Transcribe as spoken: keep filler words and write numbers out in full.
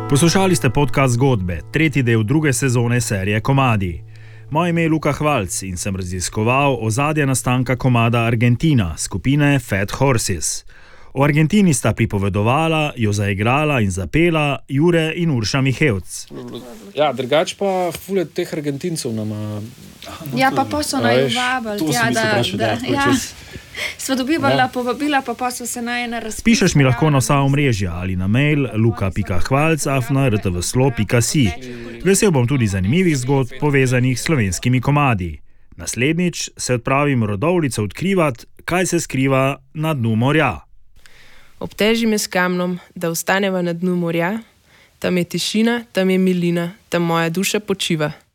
Poslušali ste podcast Zgodbe, tretji del druge sezone serije Komadi. Moje ime je Luka Hvalc in sem raziskoval ozadje nastanka komada Argentina skupine Fat Horses. O Argentini sta pripovedovala, jo zaigrala in zapela Jure in Urša Mihevc. Ja, drugač pa fule teh Argentincev nama... Ja, pa pa so naj uvabili. Ja, da, da, ja. Sva dobivala ja. povabila, pa pa so se naj na razpis. Pišeš mi lahko na vsa omrežja ali na mail luka pika hvalc afna r t v slo pika si. Vesel bom tudi zanimivih zgodb povezanih s slovenskimi komadi. Naslednjič se odpravim rodovnico odkrivat, kaj se skriva na dnu morja. Obteži me s kamnom, da ostaneva na dnu morja, tam je tišina, tam je milina, tam moja duša počiva.